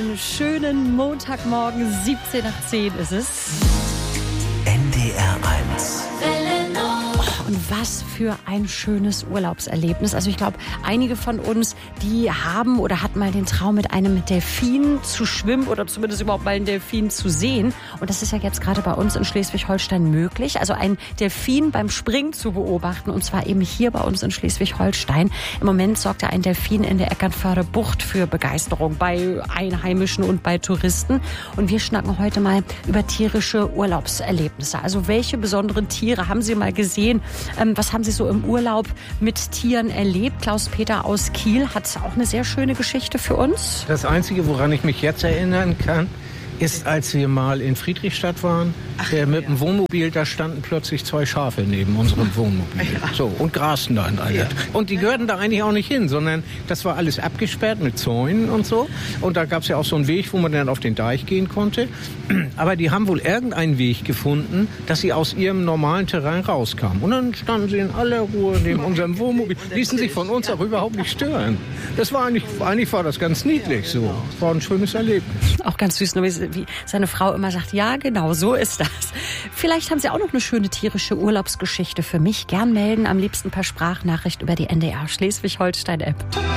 Einen schönen Montagmorgen, 17 nach 10 ist es. NDR 1. Und was für ein schönes Urlaubserlebnis. Also ich glaube, einige von uns, die haben oder hatten mal den Traum, mit einem Delfin zu schwimmen oder zumindest überhaupt mal einen Delfin zu sehen. Und das ist ja jetzt gerade bei uns in Schleswig-Holstein möglich. Also einen Delfin beim Springen zu beobachten. Und zwar eben hier bei uns in Schleswig-Holstein. Im Moment sorgt ein Delfin in der Eckernförder Bucht für Begeisterung bei Einheimischen und bei Touristen. Und wir schnacken heute mal über tierische Urlaubserlebnisse. Also welche besonderen Tiere haben Sie mal gesehen? Was haben Sie so im Urlaub mit Tieren erlebt? Klaus-Peter aus Kiel hat auch eine sehr schöne Geschichte für uns. Das Einzige, woran ich mich jetzt erinnern kann, ist, als wir mal in Friedrichstadt waren, mit dem Wohnmobil, da standen plötzlich 2 Schafe neben unserem Wohnmobil. So, und grasten da alles. Ja. Und die gehörten da eigentlich auch nicht hin, sondern das war alles abgesperrt mit Zäunen und so. Und da gab es ja auch so einen Weg, wo man dann auf den Deich gehen konnte. Aber die haben wohl irgendeinen Weg gefunden, dass sie aus ihrem normalen Terrain rauskamen. Und dann standen sie in aller Ruhe neben unserem Wohnmobil, ließen sich von uns auch überhaupt nicht stören. Das war eigentlich war das ganz niedlich so. Das war ein schönes Erlebnis. Auch ganz süß, wie seine Frau immer sagt, ja genau, so ist das. Vielleicht haben Sie auch noch eine schöne tierische Urlaubsgeschichte für mich. Gern melden, am liebsten per Sprachnachricht über die NDR Schleswig-Holstein-App.